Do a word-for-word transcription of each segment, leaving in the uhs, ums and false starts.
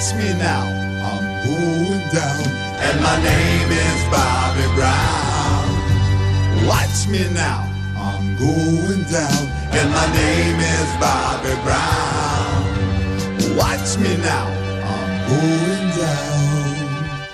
Watch me now, I'm going down, and my name is Bobby Brown. Watch me now, I'm going down, and my name is Bobby Brown. Watch me now, I'm going down.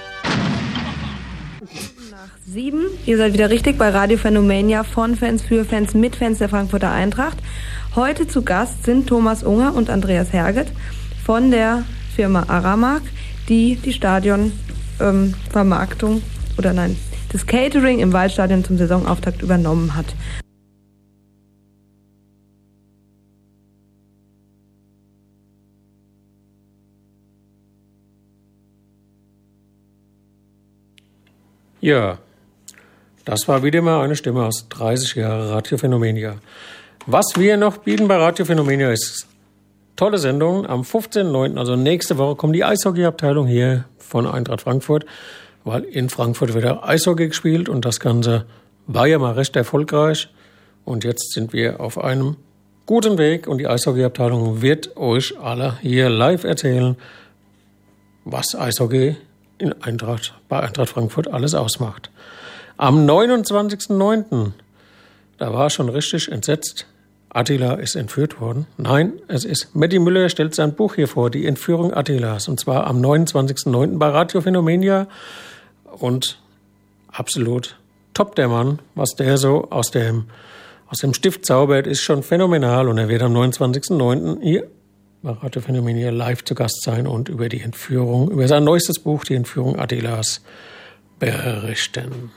Nach sieben, ihr seid wieder richtig bei Radio Phänomania, von Fans für Fans mit Fans der Frankfurter Eintracht. Heute zu Gast sind Thomas Unger und Andreas Herget von der Firma Aramark, die die Stadionvermarktung ähm, oder nein, das Catering im Waldstadion zum Saisonauftakt übernommen hat. Ja, das war wieder mal eine Stimme aus dreißig Jahren Radio Phänomania. Was wir noch bieten bei Radio Phänomania ist tolle Sendungen. Am fünfzehnten neunten, also nächste Woche, kommt die Eishockeyabteilung hier von Eintracht Frankfurt, weil in Frankfurt wird auch Eishockey gespielt und das Ganze war ja mal recht erfolgreich. Und jetzt sind wir auf einem guten Weg und die Eishockeyabteilung wird euch alle hier live erzählen, was Eishockey in Eintracht, bei Eintracht Frankfurt alles ausmacht. Am neunundzwanzigsten neunten, da war schon richtig entsetzt, Attila ist entführt worden. Nein, es ist Matti Müller, stellt sein Buch hier vor, die Entführung Attilas, und zwar am neunundzwanzigsten neunten bei Radio Phänomania. Und absolut top der Mann, was der so aus dem, aus dem Stift zaubert, ist schon phänomenal, und er wird am neunundzwanzigsten neunten hier bei Radio Phänomania live zu Gast sein und über die Entführung, über sein neuestes Buch, die Entführung Attilas, berichten.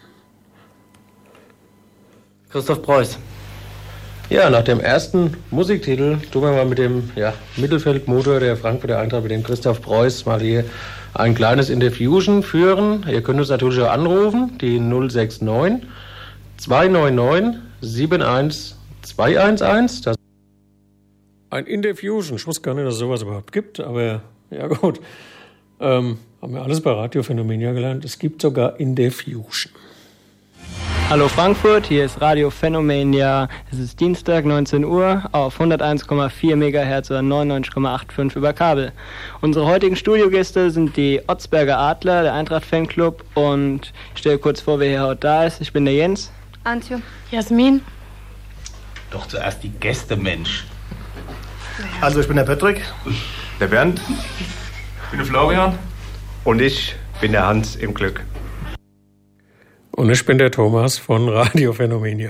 Christoph Preuß. Ja, nach dem ersten Musiktitel tun wir mal mit dem ja, Mittelfeldmotor der Frankfurter Eintracht, mit dem Christoph Preuß, mal hier ein kleines Interviewchen führen. Ihr könnt uns natürlich auch anrufen, die null sechs neun zwei neun neun sieben eins zwei eins eins. Das Ein Interviewchen, ich wusste gar nicht, dass es sowas überhaupt gibt, aber ja gut. Ähm, haben wir alles bei Radio Phänomania gelernt. Es gibt sogar Interviewchen. Hallo Frankfurt, hier ist Radio Phänomania. Es ist Dienstag, neunzehn Uhr, auf hunderteins Komma vier Megahertz oder neunundneunzig Komma fünfundachtzig über Kabel. Unsere heutigen Studiogäste sind die Otzberger Adler, der Eintracht Fanclub, und ich stelle kurz vor, wer hier heute da ist. Ich bin der Jens. Antje. Jasmin. Doch zuerst die Gäste, Mensch. Also ich bin der Patrick. Der Bernd. Ich bin der Florian. Und ich bin der Hans im Glück. Und ich bin der Thomas von Radio Phänomania.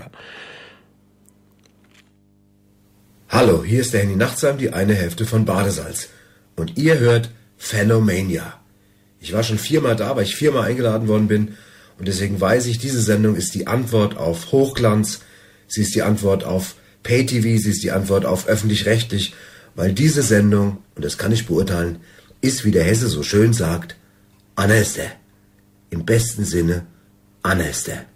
Hallo, hier ist der Henny Nachtsheim, die eine Hälfte von Badesalz. Und ihr hört Phänomania. Ich war schon viermal da, weil ich viermal eingeladen worden bin. Und deswegen weiß ich, diese Sendung ist die Antwort auf Hochglanz. Sie ist die Antwort auf Pay-T V, sie ist die Antwort auf öffentlich-rechtlich. Weil diese Sendung, und das kann ich beurteilen, ist, wie der Hesse so schön sagt, Anna ist der. Im besten Sinne, Anna ist der.